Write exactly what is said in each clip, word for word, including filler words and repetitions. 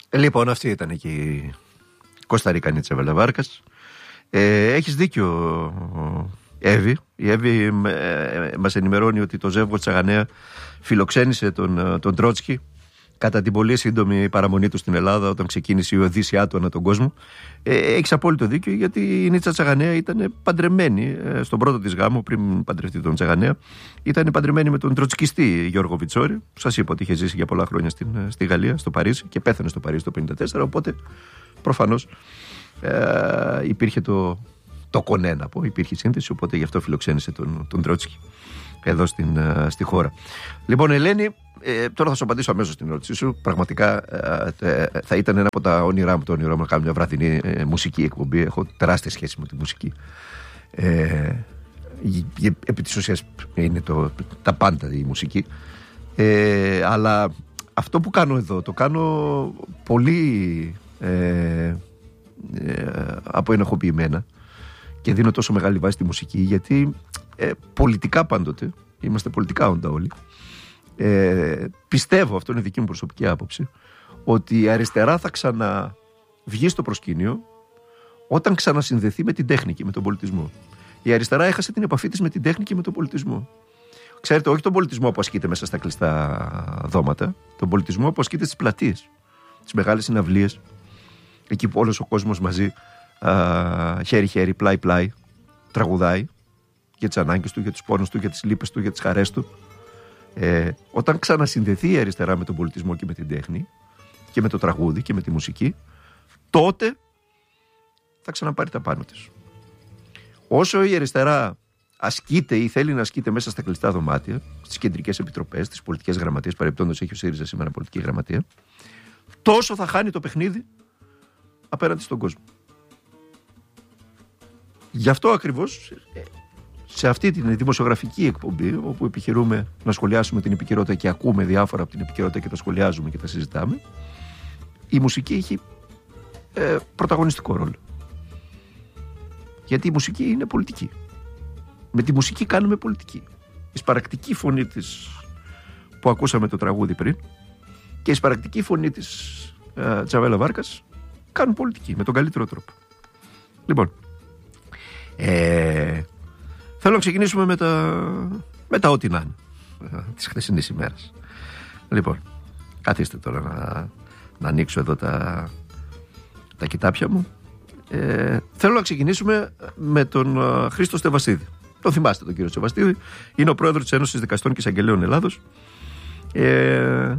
Λοιπόν, αυτή ήταν και η Κωνσταντινή Τσαβέλα Βάρκας. Ε, έχεις δίκιο, Εύη. Η Εύη ε, μας ενημερώνει ότι το ζεύγο Τσαγανέα φιλοξένησε τον, τον Τρότσκι κατά την πολύ σύντομη παραμονή του στην Ελλάδα, όταν ξεκίνησε η οδύσσειά του ανά τον κόσμο. Ε, έχεις απόλυτο δίκιο, γιατί η Νίτσα Τσαγανέα ήταν παντρεμένη ε, στον πρώτο της γάμο, πριν παντρευτεί τον Τσαγανέα. Ήταν παντρεμένη με τον τροτσκιστή Γιώργο Βιτσόρη, που σας είπα ότι είχε ζήσει για πολλά χρόνια στην, στη Γαλλία, στο Παρίσι, και πέθανε στο Παρίσι το χίλια εννιακόσια πενήντα τέσσερα. Οπότε προφανώς ε, υπήρχε το, το κονέ, να πω, υπήρχε σύνθεση, οπότε γι' αυτό φιλοξένησε τον, τον Τρότσκι εδώ στην, ε, στη χώρα. Λοιπόν, Ελένη, Ε, τώρα θα σου απαντήσω αμέσως στην ερώτησή σου. Πραγματικά ε, ε, θα ήταν ένα από τα όνειρά μου, το όνειρό μου να κάνω μια βραδινή ε, μουσική εκπομπή. Έχω τεράστια σχέση με τη μουσική. Ε, επί της ουσίας είναι το, τα πάντα η μουσική. Ε, αλλά αυτό που κάνω εδώ το κάνω πολύ ε, ε, αποενοχοποιημένα και δίνω τόσο μεγάλη βάση στη μουσική, γιατί ε, πολιτικά πάντοτε, είμαστε πολιτικά όντα όλοι. Ε, πιστεύω, αυτό είναι δική μου προσωπική άποψη, ότι η αριστερά θα ξαναβγεί στο προσκήνιο όταν ξανασυνδεθεί με την τέχνη και με τον πολιτισμό. Η αριστερά έχασε την επαφή της με την τέχνη και με τον πολιτισμό. Ξέρετε, όχι τον πολιτισμό που ασκείται μέσα στα κλειστά δώματα, τον πολιτισμό που ασκείται στις πλατείες, στις μεγάλες συναυλίες, εκεί που όλος ο κόσμος μαζί, χέρι-χέρι, πλάι-πλάι, τραγουδάει για τις ανάγκες του, για τους πόνους του, για τις λύπες του, για τις χαρές του. Ε, όταν ξανασυνδεθεί η αριστερά με τον πολιτισμό και με την τέχνη και με το τραγούδι και με τη μουσική, τότε θα ξαναπάρει τα πάνω της. Όσο η αριστερά ασκείται ή θέλει να ασκείται μέσα στα κλειστά δωμάτια, στις κεντρικές επιτροπές, στις πολιτικές γραμματείες, παρεπτόντως έχει ο ΣΥΡΙΖΑ σήμερα πολιτική γραμματεία, τόσο θα χάνει το παιχνίδι απέναντι στον κόσμο. Γι' αυτό ακριβώς, σε αυτή την δημοσιογραφική εκπομπή, όπου επιχειρούμε να σχολιάσουμε την επικαιρότητα και ακούμε διάφορα από την επικαιρότητα και τα σχολιάζουμε και τα συζητάμε, η μουσική έχει ε, πρωταγωνιστικό ρόλο. Γιατί η μουσική είναι πολιτική. Με τη μουσική κάνουμε πολιτική. Η σπαρακτική φωνή της που ακούσαμε το τραγούδι πριν και η σπαρακτική φωνή της ε, Τσαβέλα Βάρκας κάνουν πολιτική με τον καλύτερο τρόπο. Λοιπόν, ε, θέλω να ξεκινήσουμε με τα, με τα ό,τι να είναι της χθεσινής ημέρας. Λοιπόν, καθίστε τώρα να, να ανοίξω εδώ τα, τα κοιτάπια μου. Ε, θέλω να ξεκινήσουμε με τον uh, Χρήστο Στεβαστίδη. Τον θυμάστε τον κύριο Στεβαστίδη. Είναι ο πρόεδρος της Ένωσης Δικαστών και Εισαγγελέων Ελλάδος. Ε,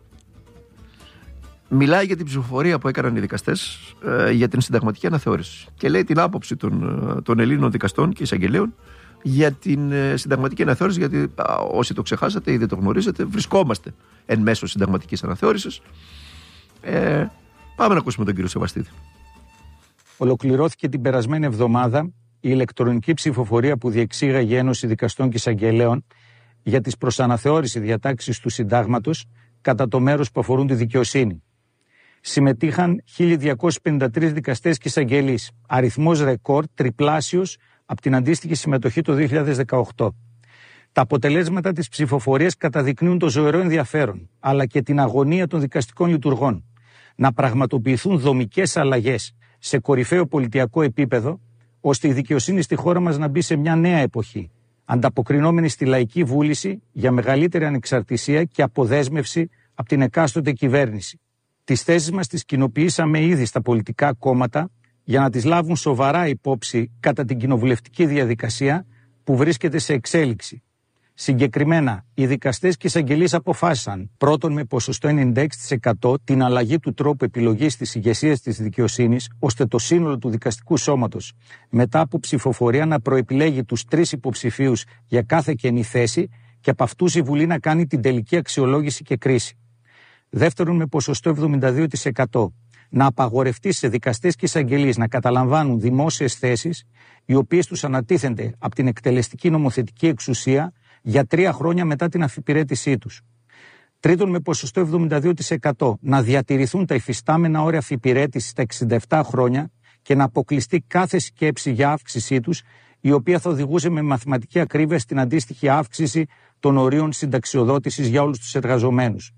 μιλάει για την ψηφοφορία που έκαναν οι δικαστές ε, για την συνταγματική αναθεώρηση. Και λέει την άποψη των, των Ελλήνων δικαστών και εισαγγελέων για την ε, συνταγματική αναθεώρηση. Γιατί α, όσοι το ξεχάσατε ή δεν το γνωρίζετε, βρισκόμαστε εν μέσω συνταγματικής αναθεώρησης. Ε, πάμε να ακούσουμε τον κύριο Στεβαστίδη. Ολοκληρώθηκε την περασμένη εβδομάδα η ηλεκτρονική ψηφοφορία που διεξήγαγε η Ένωση Δικαστών και Εισαγγελέων για τις προσαναθεώρηση διατάξεις του Συντάγματος κατά το μέρος που αφορούν τη δικαιοσύνη. Συμμετείχαν χίλια διακόσιοι πενήντα τρεις δικαστές και εισαγγελείς, αριθμός ρεκόρ τριπλάσιος από την αντίστοιχη συμμετοχή το δύο χιλιάδες δεκαοκτώ. Τα αποτελέσματα της ψηφοφορίας καταδεικνύουν το ζωηρό ενδιαφέρον, αλλά και την αγωνία των δικαστικών λειτουργών να πραγματοποιηθούν δομικές αλλαγές σε κορυφαίο πολιτιακό επίπεδο, ώστε η δικαιοσύνη στη χώρα μας να μπει σε μια νέα εποχή, ανταποκρινόμενη στη λαϊκή βούληση για μεγαλύτερη ανεξαρτησία και αποδέσμευση από την εκάστοτε κυβέρνηση. Τις θέσεις μας τις κοινοποιήσαμε ήδη στα πολιτικά κόμματα για να τις λάβουν σοβαρά υπόψη κατά την κοινοβουλευτική διαδικασία που βρίσκεται σε εξέλιξη. Συγκεκριμένα, οι δικαστές και εισαγγελείς αποφάσισαν πρώτον με ποσοστό ενενήντα έξι τοις εκατό την αλλαγή του τρόπου επιλογής της ηγεσίας της δικαιοσύνης, ώστε το σύνολο του δικαστικού σώματος μετά από ψηφοφορία να προεπιλέγει τους τρεις υποψηφίους για κάθε κενή θέση και από αυτούς η Βουλή να κάνει την τελική αξιολόγηση και κρίση. Δεύτερον, με ποσοστό εβδομήντα δύο τοις εκατό να απαγορευτεί σε δικαστές και εισαγγελείς να καταλαμβάνουν δημόσιες θέσεις, οι οποίες τους ανατίθενται από την εκτελεστική νομοθετική εξουσία για τρία χρόνια μετά την αφιπηρέτησή τους. Τρίτον, με ποσοστό εβδομήντα δύο τοις εκατό να διατηρηθούν τα υφιστάμενα όρια αφιπηρέτησης στα εξήντα επτά χρόνια και να αποκλειστεί κάθε σκέψη για αύξησή τους, η οποία θα οδηγούσε με μαθηματική ακρίβεια στην αντίστοιχη αύξηση των ορίων συνταξιοδότησης για όλους τους εργαζομένους.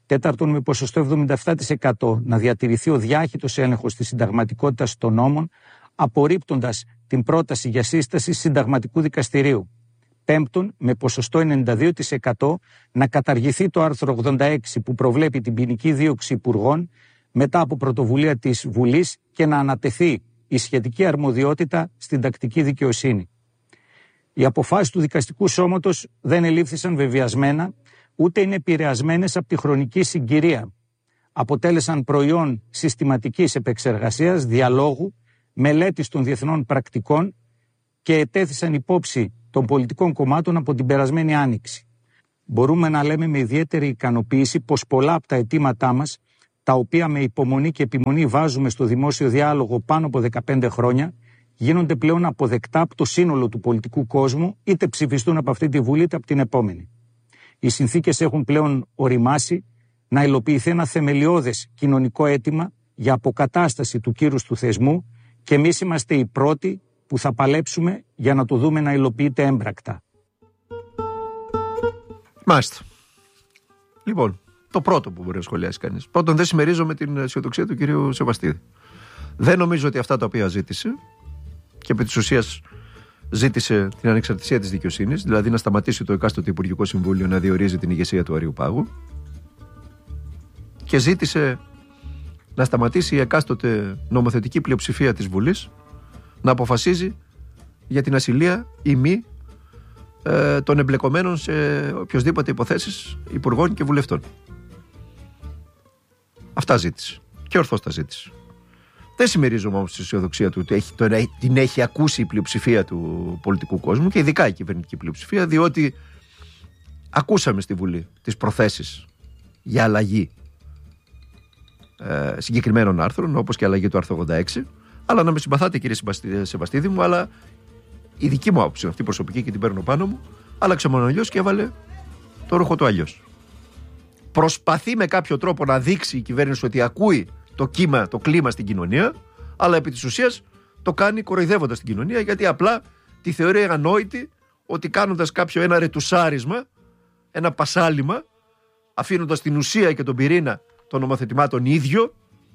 Τέταρτον, με ποσοστό εβδομήντα επτά τοις εκατό να διατηρηθεί ο διάχυτος έλεγχος της συνταγματικότητας των νόμων, απορρίπτοντας την πρόταση για σύσταση συνταγματικού δικαστηρίου. Πέμπτον, με ποσοστό ενενήντα δύο τοις εκατό να καταργηθεί το άρθρο ογδόντα έξι που προβλέπει την ποινική δίωξη υπουργών μετά από πρωτοβουλία της Βουλής και να ανατεθεί η σχετική αρμοδιότητα στην τακτική δικαιοσύνη. Οι αποφάσεις του δικαστικού σώματος δεν ελήφθησαν βεβαιασμένα, ούτε είναι επηρεασμένες από τη χρονική συγκυρία. Αποτέλεσαν προϊόν συστηματικής επεξεργασίας, διαλόγου, μελέτης των διεθνών πρακτικών και ετέθησαν υπόψη των πολιτικών κομμάτων από την περασμένη άνοιξη. Μπορούμε να λέμε με ιδιαίτερη ικανοποίηση πως πολλά από τα αιτήματά μας, τα οποία με υπομονή και επιμονή βάζουμε στο δημόσιο διάλογο πάνω από δεκαπέντε χρόνια, γίνονται πλέον αποδεκτά από το σύνολο του πολιτικού κόσμου, είτε ψηφιστούν από αυτή τη Βουλή είτε από την επόμενη. Οι συνθήκες έχουν πλέον οριμάσει να υλοποιηθεί ένα θεμελιώδες κοινωνικό αίτημα για αποκατάσταση του κύρους του θεσμού και εμείς είμαστε οι πρώτοι που θα παλέψουμε για να το δούμε να υλοποιείται έμπρακτα. Μάλιστα. Λοιπόν, το πρώτο που μπορεί να σχολιάσει κανείς. Πρώτον, δεν συμμερίζομαι την αισιοδοξία του κυρίου Σεβαστίδη. Δεν νομίζω ότι αυτά τα οποία ζήτησε, και επί της ουσίας ζήτησε την ανεξαρτησία της δικαιοσύνης, δηλαδή να σταματήσει το εκάστοτε Υπουργικό Συμβούλιο να διορίζει την ηγεσία του Αριουπάγου, και ζήτησε να σταματήσει η εκάστοτε νομοθετική πλειοψηφία της Βουλής να αποφασίζει για την ασυλία ή μη ε, των εμπλεκομένων σε οποιοσδήποτε υποθέσεις υπουργών και βουλευτών. Αυτά ζήτησε και ορθώς τα ζήτησε. Δεν συμμερίζομαι όμως τη αισιοδοξία του ότι έχει, το, την έχει ακούσει η πλειοψηφία του πολιτικού κόσμου και ειδικά η κυβερνητική πλειοψηφία, διότι ακούσαμε στη Βουλή τις προθέσεις για αλλαγή ε, συγκεκριμένων άρθρων, όπως και αλλαγή του άρθρου ογδόντα έξι. Αλλά να με συμπαθάτε, κύριε Σεβαστίδη μου, αλλά η δική μου άποψη, αυτή προσωπική και την παίρνω πάνω μου, άλλαξε μόνο αλλιώς και έβαλε το ρούχο του αλλιώς. Προσπαθεί με κάποιο τρόπο να δείξει η κυβέρνηση ότι ακούει το κύμα, το κλίμα στην κοινωνία, αλλά επί της ουσίας το κάνει κοροϊδεύοντας την κοινωνία, γιατί απλά τη θεωρεί ανόητη ότι κάνοντας κάποιο ένα ρετουσάρισμα, ένα πασάλιμα, αφήνοντας την ουσία και τον πυρήνα των νομοθετημάτων ίδιο,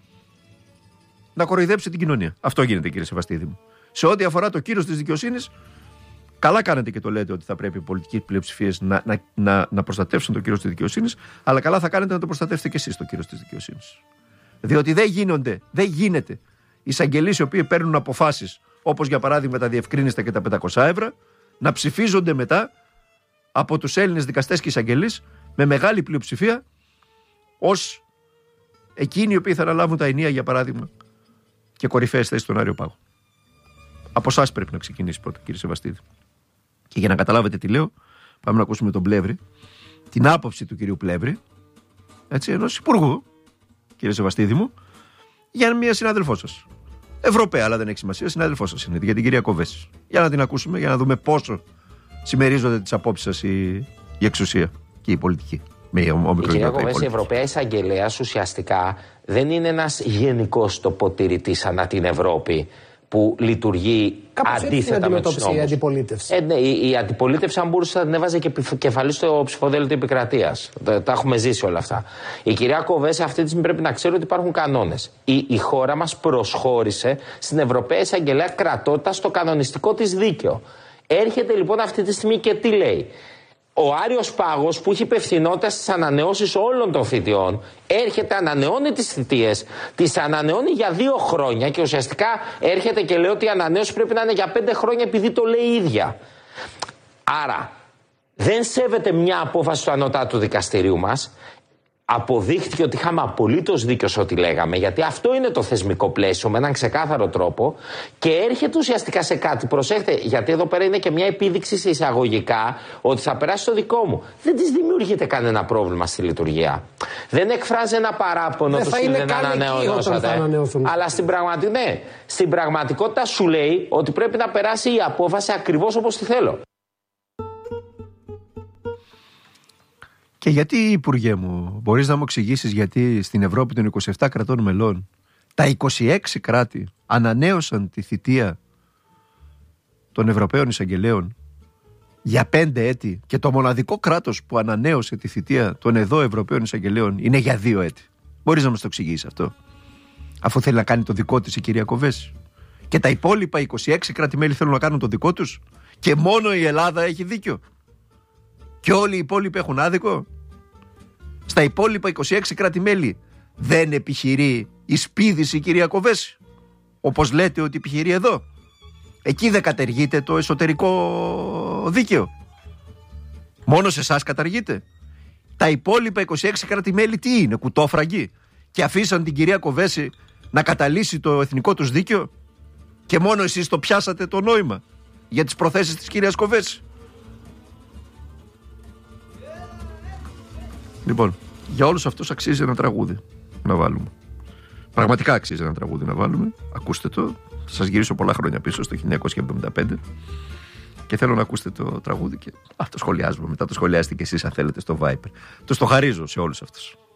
να κοροϊδέψει την κοινωνία. Αυτό γίνεται, κύριε Σεβαστίδη μου. Σε ό,τι αφορά το κύρος της δικαιοσύνης, καλά κάνετε και το λέτε ότι θα πρέπει οι πολιτικές πλειοψηφίες να, να, να, να προστατεύσουν το κύρος της δικαιοσύνης, αλλά καλά θα κάνετε να το προστατεύσετε και εσείς το κύρος της δικαιοσύνης. Διότι δεν γίνονται, δεν γίνεται εισαγγελείς οι οποίοι παίρνουν αποφάσεις, όπως για παράδειγμα τα διευκρίνηστα και τα πεντακόσια ευρώ, να ψηφίζονται μετά από τους Έλληνες δικαστές και εισαγγελείς με μεγάλη πλειοψηφία ως εκείνοι οι οποίοι θα αναλάβουν τα ενία, για παράδειγμα, και κορυφαίες θέσεις στον Αριοπάγο. Από εσάς πρέπει να ξεκινήσει πρώτα, κύριε Σεβαστίδη. Και για να καταλάβετε τι λέω, πάμε να ακούσουμε τον Πλεύρη, την άποψη του κυρίου Πλεύρη, έτσι, ενός υπουργού, κύριε Σεβαστίδη μου, για μια συνάδελφό σας. Ευρωπαία, αλλά δεν έχει σημασία, συνάδελφό σας είναι, για την κυρία Κοβέση. Για να την ακούσουμε, για να δούμε πόσο συμμερίζονται τις απόψεις σας η, η εξουσία και η πολιτική. Με η κυρία Κοβέση, η Ευρωπαία Εισαγγελέας ουσιαστικά δεν είναι ένας γενικός τοποτηρητής ανά την Ευρώπη που λειτουργεί κάπως αντίθετα με τους νόμους. Η αντιπολίτευση. Ε, ναι, η, η αντιπολίτευση, αν μπορούσε, θα την έβαζε και κεφαλή στο ψηφοδέλτιο επικρατείας. Τα, τα έχουμε ζήσει όλα αυτά. Η κυρία Κοβέση αυτή τη στιγμή πρέπει να ξέρει ότι υπάρχουν κανόνες. Η, η χώρα μας προσχώρησε στην Ευρωπαία Εισαγγελέα κρατώντας το κανονιστικό της δίκαιο. Έρχεται λοιπόν αυτή τη στιγμή και τι λέει. Ο Άριος Πάγος, που έχει υπευθυνότητα στις ανανεώσεις όλων των θητιών, έρχεται, ανανεώνει τις θητείες, τις ανανεώνει για δύο χρόνια και ουσιαστικά έρχεται και λέει ότι η ανανέωση πρέπει να είναι για πέντε χρόνια επειδή το λέει η ίδια. Άρα δεν σέβεται μια απόφαση του ανώτατου δικαστηρίου μας. Αποδείχθηκε ότι είχαμε απολύτως δίκιο σε ό,τι λέγαμε, γιατί αυτό είναι το θεσμικό πλαίσιο με έναν ξεκάθαρο τρόπο και έρχεται ουσιαστικά σε κάτι. Προσέχτε, γιατί εδώ πέρα είναι και μια επίδειξη σε εισαγωγικά ότι θα περάσει το δικό μου. Δεν της δημιουργείται κανένα πρόβλημα στη λειτουργία. Δεν εκφράζει ένα παράπονο του ότι δεν ανανεώσατε. Αλλά στην, πραγματι... ναι, στην πραγματικότητα σου λέει ότι πρέπει να περάσει η απόφαση ακριβώς όπως τη θέλω. Και γιατί, Υπουργέ μου, μπορείς να μου εξηγήσεις γιατί στην Ευρώπη των είκοσι επτά κρατών μελών τα είκοσι έξι κράτη ανανέωσαν τη θητεία των Ευρωπαίων εισαγγελέων για πέντε έτη και το μοναδικό κράτος που ανανέωσε τη θητεία των εδώ Ευρωπαίων εισαγγελέων είναι για δύο έτη. Μπορείς να μας το εξηγήσεις αυτό? Αφού θέλει να κάνει το δικό της η κυρία Κοβέση. Και τα υπόλοιπα είκοσι έξι κράτη-μέλη θέλουν να κάνουν το δικό τους. Και μόνο η Ελλάδα έχει δίκιο. Και όλοι οι υπόλοιποι έχουν άδικο. Στα υπόλοιπα είκοσι έξι κράτη-μέλη δεν επιχειρεί η σπίδηση η κυρία Κοβέση, όπως λέτε ότι επιχειρεί εδώ? Εκεί δεν καταργείται το εσωτερικό δίκαιο? Μόνο σε εσάς καταργείται? Τα υπόλοιπα είκοσι έξι κράτη-μέλη τι είναι, κουτόφραγγοι, και αφήσαν την κυρία Κοβέση να καταλύσει το εθνικό τους δίκαιο? Και μόνο εσείς το πιάσατε το νόημα για τις προθέσεις της κυρίας Κοβέση? Λοιπόν, για όλους αυτούς αξίζει ένα τραγούδι να βάλουμε. Πραγματικά αξίζει ένα τραγούδι να βάλουμε. Ακούστε το. Θα σας γυρίσω πολλά χρόνια πίσω στο χίλια εννιακόσια εβδομήντα πέντε και θέλω να ακούσετε το τραγούδι και α, το σχολιάζουμε. Μετά το σχολιάστε και εσείς αν θέλετε στο Viber. Το στο χαρίζω σε όλους αυτούς.